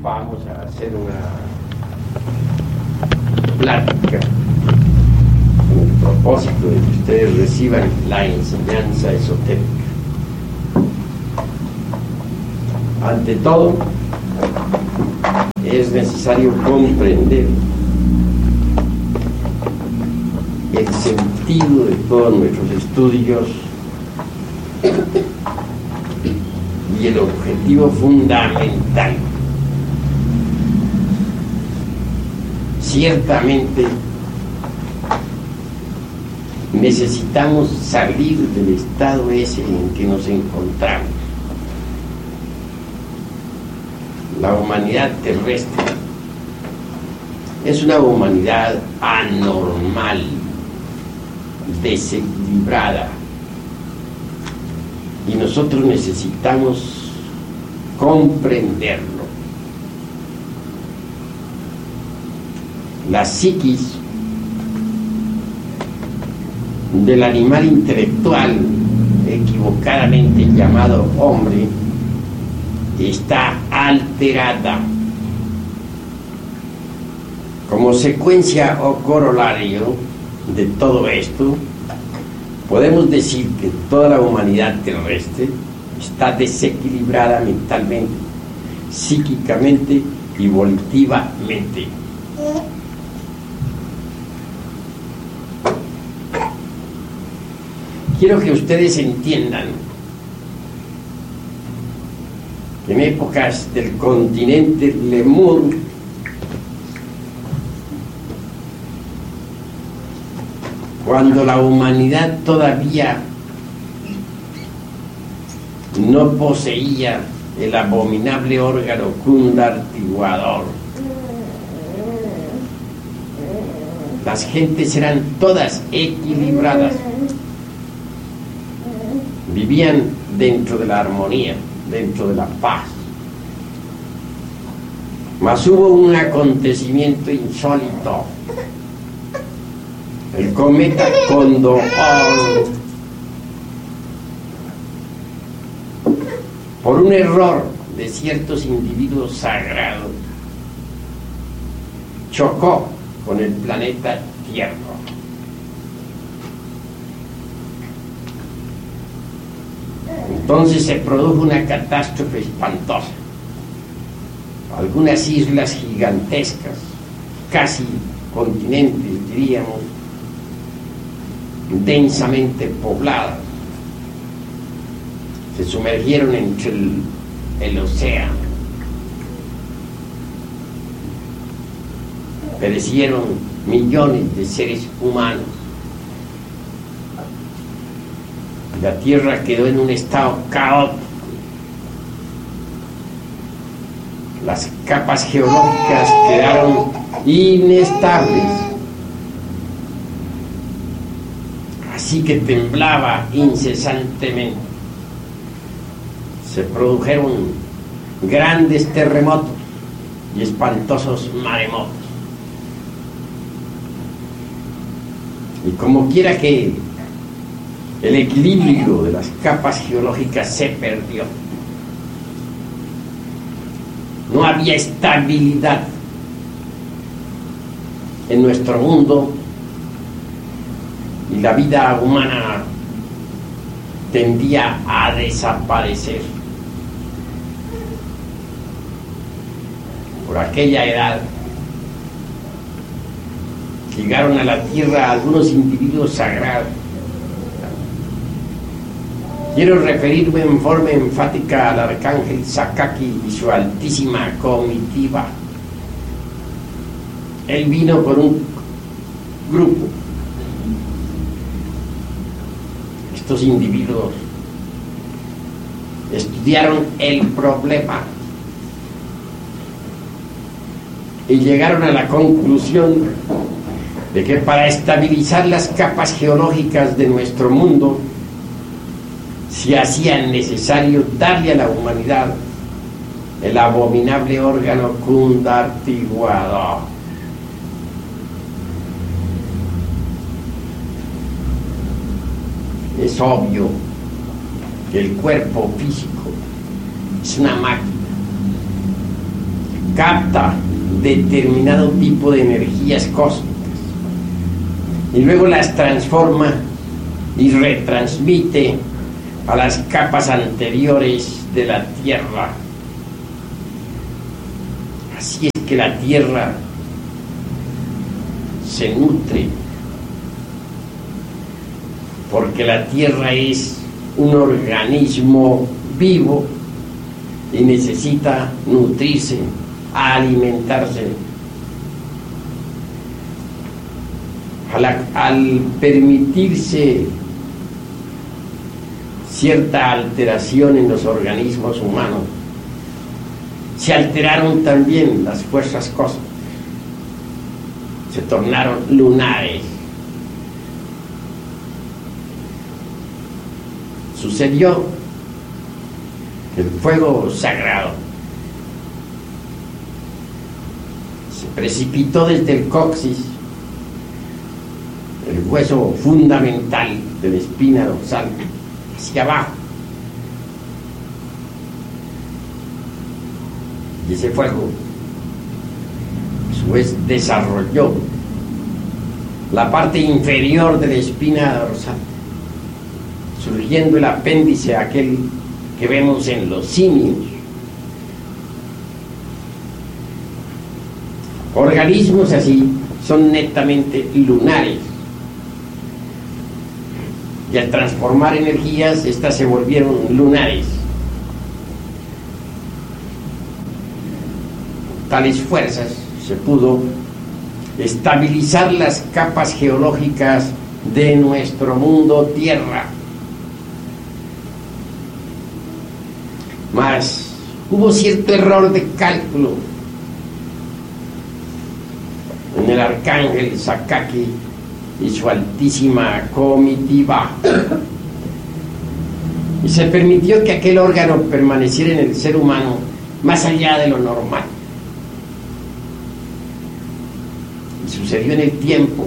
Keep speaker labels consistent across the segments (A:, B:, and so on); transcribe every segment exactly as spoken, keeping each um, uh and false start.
A: vamos a hacer una plática con el propósito de que ustedes reciban la enseñanza esotérica. Ante todo, es necesario comprender el sentido de todos nuestros estudios y el objetivo fundamental. Ciertamente necesitamos salir del estado ese en que nos encontramos. La humanidad terrestre es una humanidad anormal, desequilibrada, y nosotros necesitamos comprenderlo. La psiquis del animal intelectual, equivocadamente llamado hombre, está alterada. Como secuencia o corolario de todo esto, podemos decir que toda la humanidad terrestre está desequilibrada mentalmente, psíquicamente y volitivamente. Quiero que ustedes entiendan que en épocas del continente Lemur, cuando la humanidad todavía no poseía el abominable órgano kundartiguador, las gentes eran todas equilibradas, vivían dentro de la armonía, dentro de la paz. Mas hubo un acontecimiento insólito. El cometa Condor, por un error de ciertos individuos sagrados, chocó con el planeta Tierra. Entonces se produjo una catástrofe espantosa. Algunas islas gigantescas, casi continentes, diríamos, densamente pobladas, se sumergieron entre el, el océano. Perecieron millones de seres humanos. La Tierra quedó en un estado caótico. Las capas geológicas quedaron inestables. Así que temblaba incesantemente. Se produjeron grandes terremotos y espantosos maremotos. Y como quiera que el equilibrio de las capas geológicas se perdió. No había estabilidad en nuestro mundo y la vida humana tendía a desaparecer. Por aquella edad llegaron a la Tierra algunos individuos sagrados. Quiero referirme en forma enfática al arcángel Sakaki y su altísima comitiva. Él vino con un grupo. Estos individuos estudiaron el problema y llegaron a la conclusión de que para estabilizar las capas geológicas de nuestro mundo se hacía necesario darle a la humanidad el abominable órgano kundartiguador. Es obvio que el cuerpo físico es una máquina capta determinado tipo de energías cósmicas y luego las transforma y retransmite a las capas anteriores de la Tierra. Así es que la Tierra se nutre, porque la Tierra es un organismo vivo y necesita nutrirse, alimentarse. Al, al permitirse cierta alteración en los organismos humanos, se alteraron también las fuerzas cósmicas, se tornaron lunares. Sucedió que el fuego sagrado se precipitó desde el coxis, el hueso fundamental de la espina dorsal, hacia abajo. Y ese fuego, a su vez, desarrolló la parte inferior de la espina dorsal, surgiendo el apéndice aquel que vemos en los simios. Organismos así son netamente lunares. Y al transformar energías, estas se volvieron lunares. Tales fuerzas se pudo estabilizar las capas geológicas de nuestro mundo Tierra. Mas hubo cierto error de cálculo en el arcángel Sakaki y su altísima comitiva, y se permitió que aquel órgano permaneciera en el ser humano más allá de lo normal. Y sucedió en el tiempo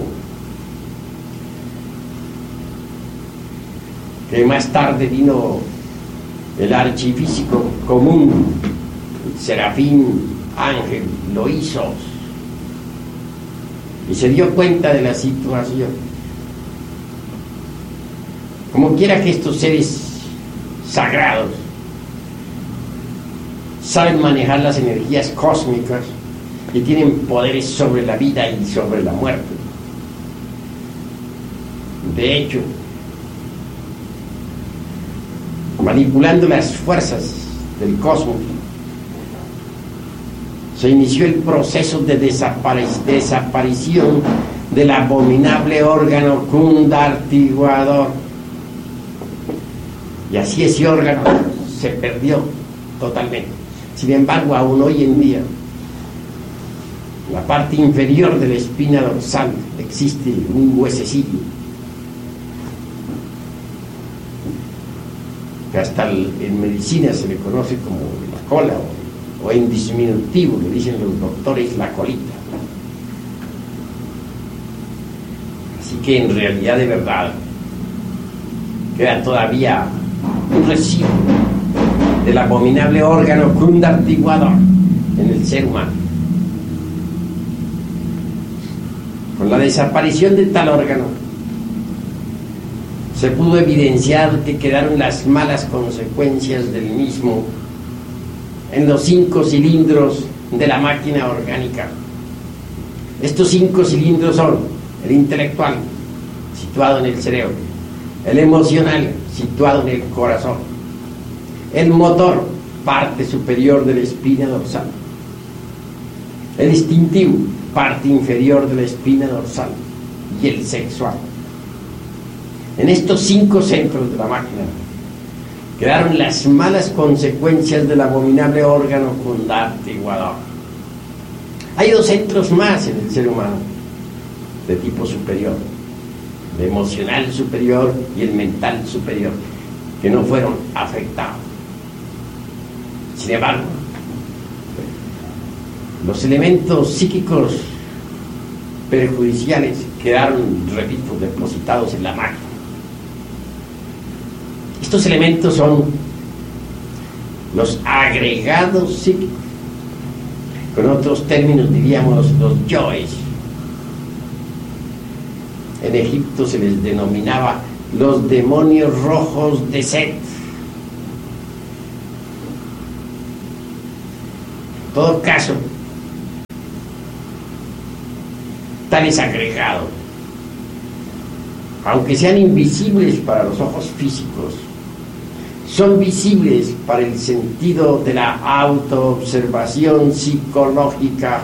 A: que más tarde vino el archifísico común, el serafín ángel Loisos, y se dio cuenta de la situación. Como quiera que estos seres sagrados saben manejar las energías cósmicas y tienen poderes sobre la vida y sobre la muerte. De hecho, manipulando las fuerzas del cosmos, se inició el proceso de desapari- desaparición del abominable órgano cundartiguador, y así ese órgano se perdió totalmente. Sin embargo, aún hoy en día, en la parte inferior de la espina dorsal existe un huesecillo que hasta el, en medicina se le conoce como la cola, o, o en diminutivo le dicen los doctores la colita. Así que en realidad, de verdad, queda todavía un residuo del abominable órgano cundartiguador en el ser humano. Con la desaparición de tal órgano, se pudo evidenciar que quedaron las malas consecuencias del mismo en los cinco cilindros de la máquina orgánica. Estos cinco cilindros son el intelectual, situado en el cerebro; el emocional, situado en el corazón; el motor, parte superior de la espina dorsal; el instintivo, parte inferior de la espina dorsal; y el sexual. En estos cinco centros de la máquina quedaron las malas consecuencias del abominable órgano cundartiguador. Hay dos centros más en el ser humano, de tipo superior: el emocional superior y el mental superior, que no fueron afectados. Sin embargo, los elementos psíquicos perjudiciales quedaron, repito, depositados en la máquina. Estos elementos son los agregados psíquicos, Con otros términos diríamos los yoes. En Egipto se les denominaba los demonios rojos de Set. En todo caso, tales agregados, aunque sean invisibles para los ojos físicos, son visibles para el sentido de la autoobservación psicológica.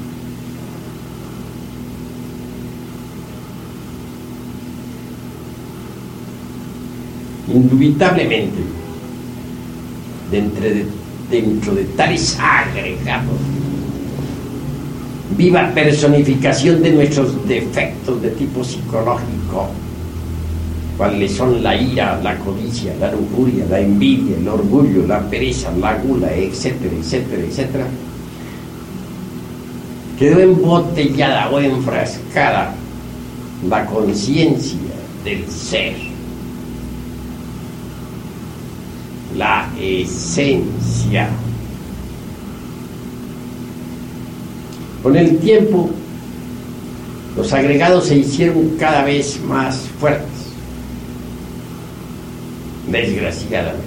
A: Indubitablemente, dentro de, dentro de tales agregados, viva personificación de nuestros defectos de tipo psicológico, cuáles son la ira, la codicia, la lujuria, la envidia, el orgullo, la pereza, la gula, etcétera, etcétera, etcétera, quedó embotellada o enfrascada la conciencia del ser, la esencia. Con el tiempo, los agregados se hicieron cada vez más fuertes, desgraciadamente.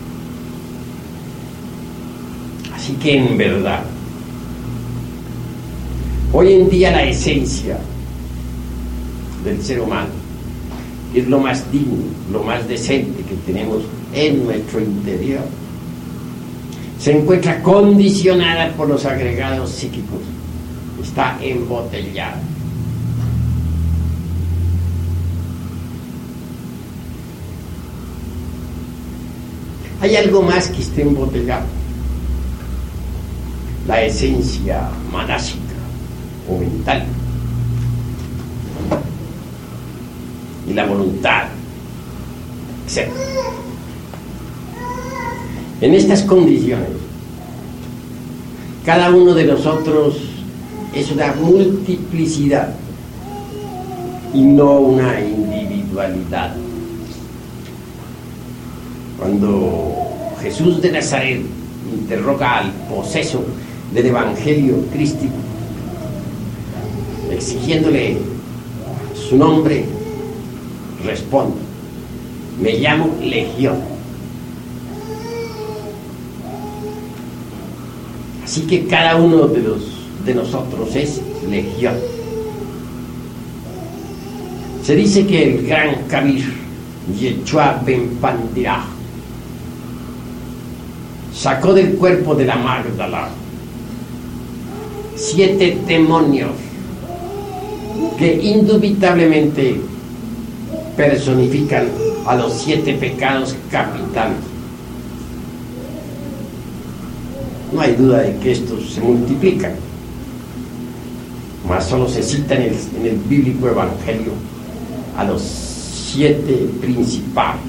A: Así que en verdad, hoy en día la esencia del ser humano es lo más digno, lo más decente que tenemos en nuestro interior. Se encuentra condicionada por los agregados psíquicos, está embotellada. Hay algo más que esté embotellado: la esencia manásica o mental y la voluntad, etcétera. En estas condiciones, cada uno de nosotros es una multiplicidad y no una individualidad. Cuando Jesús de Nazaret interroga al poseso del Evangelio crístico, exigiéndole su nombre, responde: me llamo Legión. Así que cada uno de los de nosotros es legión. Se dice que el gran Kabir, Yeshua Ben Pandirah, sacó del cuerpo de la Magdala siete demonios que indubitablemente personifican a los siete pecados capitales. No hay duda de que estos se multiplican, mas solo se cita en el, en el bíblico evangelio a los siete principales.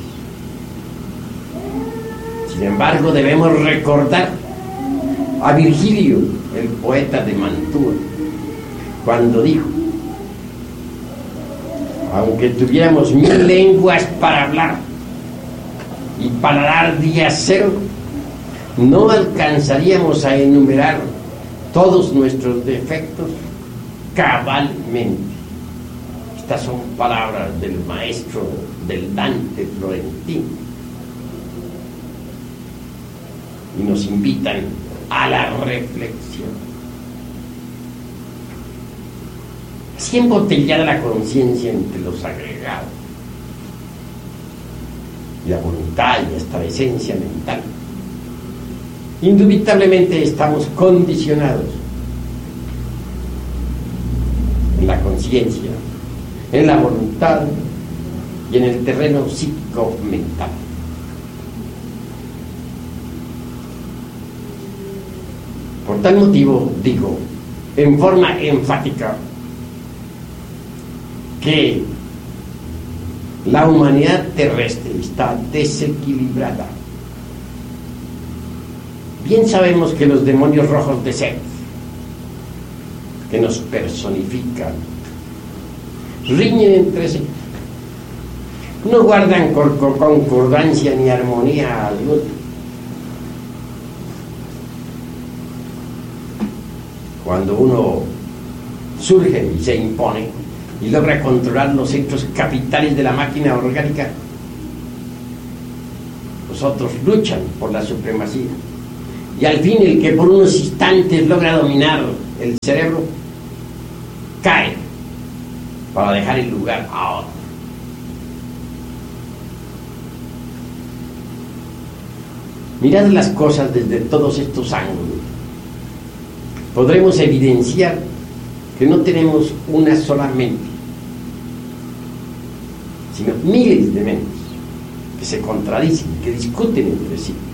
A: Sin embargo, debemos recordar a Virgilio, el poeta de Mantua, cuando dijo: aunque tuviéramos mil lenguas para hablar y paladar día cero, no alcanzaríamos a enumerar todos nuestros defectos cabalmente. Estas son palabras del maestro del Dante florentino y nos invitan a la reflexión. Así embotellada la conciencia entre los agregados y la voluntad y esta esencia mental, indubitablemente estamos condicionados en la conciencia, en la voluntad y en el terreno psíquico-mental. Por tal motivo digo en forma enfática que la humanidad terrestre está desequilibrada. Bien sabemos que los demonios rojos de Set, que nos personifican, riñen entre sí, no guardan concordancia ni armonía alguna. cuando uno surge y se impone y logra controlar los centros capitales de la máquina orgánica, los otros luchan por la supremacía. Y al fin el que por unos instantes logra dominar el cerebro, cae para dejar el lugar a otro. Mirad las cosas desde todos estos ángulos. Podremos evidenciar que no tenemos una sola mente, sino miles de mentes que se contradicen, que discuten entre sí.